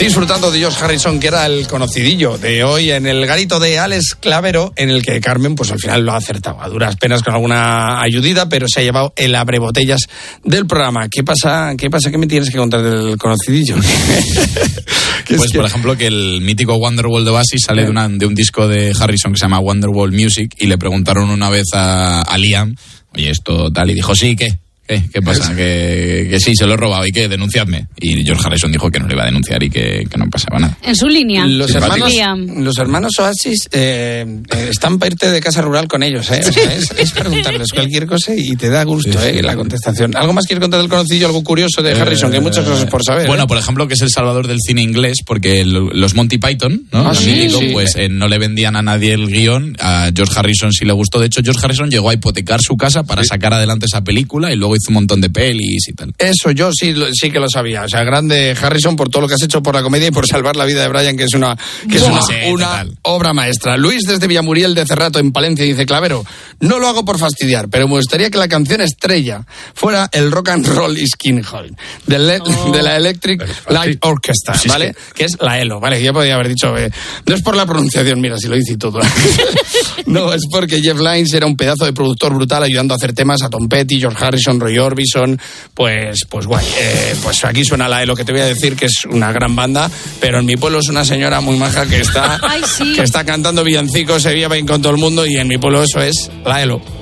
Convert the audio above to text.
disfrutando de George Harrison, que era el conocidillo de hoy en el garito de Alex Clavero, en el que Carmen pues al final lo ha acertado a duras penas con alguna ayudita, pero se ha llevado el abrebotellas del programa. ¿Qué pasa? ¿Qué me tienes que contar del conocidillo? Pues por ejemplo que el mítico Wonderwall de Oasis sale de un disco de Harrison que se llama Wonderwall Music, y le preguntaron una vez a Liam, oye, esto tal, y dijo, sí, ¿qué? ¿Qué pasa? Que sí, se lo he robado, ¿y qué? Denunciadme. Y George Harrison dijo que no le iba a denunciar y que no pasaba nada. En su línea. Los hermanos Oasis están para irte de casa rural con ellos, ¿eh? O sea, es preguntarles cualquier cosa y te da gusto, la contestación. ¿Algo más quieres contar del conocidillo, algo curioso de Harrison? Que hay muchas cosas por saber. Bueno, por ejemplo, que es el salvador del cine inglés, porque los Monty Python, ¿no? Pues no le vendían a nadie el guión, a George Harrison sí le gustó. De hecho, George Harrison llegó a hipotecar su casa para sacar adelante esa película, y luego hizo un montón de pelis y tal. Eso yo sí que lo sabía. O sea, grande Harrison por todo lo que has hecho por la comedia y por salvar la vida de Brian, que es una obra maestra. Luis desde Villamuriel de Cerrato en Palencia dice, Clavero, no lo hago por fastidiar, pero me gustaría que la canción estrella fuera el Rock and Roll is King Hall de la Electric Light Orchestra, ¿vale? Que es la ELO, ¿vale? Ya podía haber dicho, no es por la pronunciación, mira, si lo hice y todo. No, es porque Jeff Lynne era un pedazo de productor brutal ayudando a hacer temas a Tom Petty, George Harrison, Roy Orbison, pues guay. Pues aquí suena la ELO, que te voy a decir que es una gran banda, pero en mi pueblo es una señora muy maja que está, que está cantando villancicos, se lleva bien con todo el mundo, y en mi pueblo eso es la ELO.